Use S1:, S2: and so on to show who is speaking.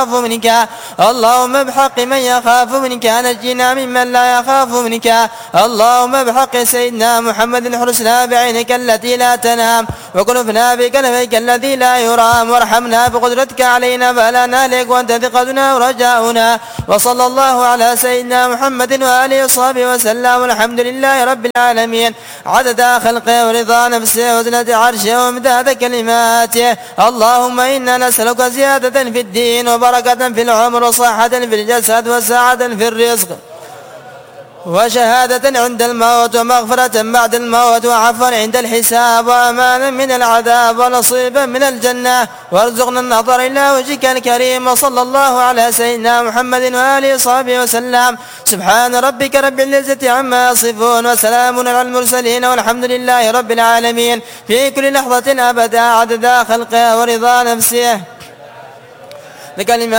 S1: منك، اللهم بحق من يخاف منك نجنا ممن لا يخاف منك، اللهم بحق سيدنا محمد احرسنا بعينك التي لا تنام، وكلفنا بكنفيك الذي لا يرام، وارحمنا بقدرتك علينا فلا نهلك وانت ثقتنا ورجاؤنا. وصلى الله على سيدنا محمد وآله وصحبه وسلم، والحمد لله رب العالمين، عدد خلقه ورضا نفسه وزنة عرشه ومداد كلماته. اللهم إنا نسألك زيادة في الدين وبركة في العمر وصحة في الجسد وسعة في الرزق وشهادة عند الموت ومغفرة بعد الموت وعفوا عند الحساب وأمانا من العذاب ونصيبا من الجنة، وارزقنا النظر إلى وجهك الكريم. وصلى الله على سيدنا محمد وآله وصحبه وسلم. سبحان ربك رب العزة عما يصفون وسلام على المرسلين والحمد لله رب العالمين في كل لحظة أبدا عدد خلقه ورضا نفسه. بكلمات